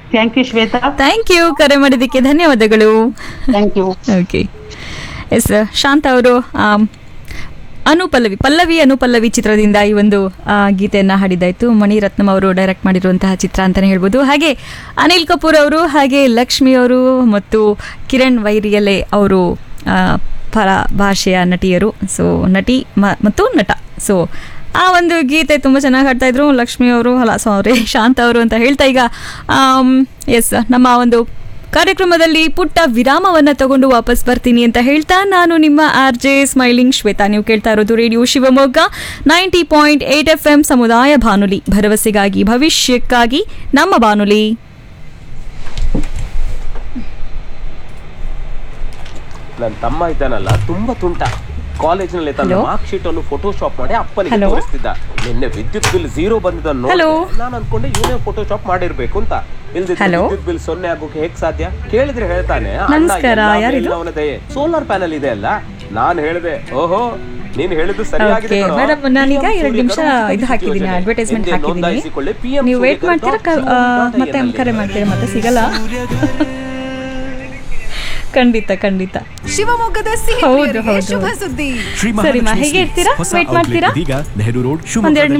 Thank you Shweta. Thank you, ಕರೆ ಮಾಡಿದ್ದಕ್ಕೆ ಧನ್ಯವಾದಗಳು. Thank you. ಓಕೆ, ಎಸ್ ಶಾಂತ ಅವರು ಪಲ್ಲವಿ ಅನುಪಲ್ಲವಿ ಚಿತ್ರದಿಂದ ಈ ಒಂದು ಗೀತೆಯನ್ನು ಹಾಡಿದ್ದಾಯಿತು. ಮಣಿರತ್ನಂ ಅವರು ಡೈರೆಕ್ಟ್ ಮಾಡಿರುವಂತಹ ಚಿತ್ರ ಅಂತಲೇ ಹೇಳ್ಬೋದು. ಹಾಗೆ ಅನಿಲ್ ಕಪೂರ್ ಅವರು, ಹಾಗೆ ಲಕ್ಷ್ಮಿ ಅವರು ಮತ್ತು ಕಿರಣ್ ವೈರಿಯಲೆ ಅವರು ಪರ ಭಾಷೆಯ ನಟಿಯರು. ಸೊ ನಟಿ ಮತ್ತು ನಟ. ಸೊ ಆ ಒಂದು ಗೀತೆ ತುಂಬ ಚೆನ್ನಾಗಿ ಹಾಡ್ತಾ ಇದ್ರು ಲಕ್ಷ್ಮಿ ಅವರು, ಶಾಂತ ಅವರು ಅಂತ ಹೇಳ್ತಾ ಈಗ ಎಸ್ ನಮ್ಮ ಒಂದು ಕಾರ್ಯಕ್ರಮದಲ್ಲಿ ಪುಟ್ಟ ವಿರಾಮವನ್ನು ತಗೊಂಡು ವಾಪಸ್ ಬರ್ತೀನಿ ಅಂತ ಹೇಳ್ತಾ ನಾನು ನಿಮ್ಮ RJ ಸ್ಮೈಲಿಂಗ್ ಶ್ವೇತಾ. ನೀವು ಕೇಳ್ತಾ ಇರೋದು ರೇಡಿಯೋ ಶಿವಮೊಗ್ಗ 90.8 FM ಸಮುದಾಯ ಬಾನುಲಿ, ಭರವಸೆಗಾಗಿ ಭವಿಷ್ಯಕ್ಕಾಗಿ ನಮ್ಮ ಬಾನುಲಿ. ನನ್ನ ತಮ್ಮ ಇದ್ದಾನಲ್ಲ, ತುಂಬಾ ತುಂಟ. ಕಾಲೇಜಿನಲ್ಲಿ ತನ್ನ ಮಾರ್ಕ್ ಶೀಟ್ ಅನ್ನು ಫೋಟೋಶಾಪ್ ಮಾಡಿ ಅಪ್ಪನಿಗೆ ತೋರಿಸ್ತಿದ್ದ. ನಿನ್ನೆ ವಿದ್ಯುತ್ ಬಿಲ್ 0 ಬಂದಿದ್ದನ್ನು ನಾನು ಅನ್ಕೊಂಡೆ ಇವನೇ ಫೋಟೋಶಾಪ್ ಮಾಡಿರ್ಬೇಕು ಅಂತ. ವಿದ್ಯುತ್ ಬಿಲ್ 0 ಆಗೋಕೆ ಹೇಗ್ ಸಾಧ್ಯ ಕೇಳಿದ್ರೆ ಹೇಳ್ತಾನೆ, ಅವನ ದಯೆ, ಸೋಲಾರ್ ಪ್ಯಾನಲ್ ಇದೆ ಅಲ್ಲ. ನಾನು ಹೇಳಿದೆ, ಓಹೋ ನೀನ್ ಹೇಳಿದ್ದು ಸರಿಯಾಗಿದೆ ಮೇಡಮ್. ನಾನೀಗ 2 ನಿಮಿಷ ಇದು ಹಾಕಿದ್ದೀನಿ, ಅಡ್ವರ್ಟೈಸ್ಮೆಂಟ್ ಹಾಕಿದ್ದೀನಿ. ನೀವು ವೇಟ್ ಮಾಡ್ತೀರಾ, ಮತ್ತೆ ಕರೆ ಮಾಡ್ತೀರಾ, ಮತ್ತೆ ಸಿಗಲ್ಲ. ಖಂಡಿತ ಖಂಡಿತ. ಶಿವಮೊಗ್ಗದ ಶುಭ ಸುದ್ದಿ. ಸರಿ, ಹೇಗೆ ಇರ್ತೀರಾ? ವೇಟ್ ಮಾಡ್ತೀರಾ? ನೆಹರು ರೋಡ್, ಒಂದೆರಡು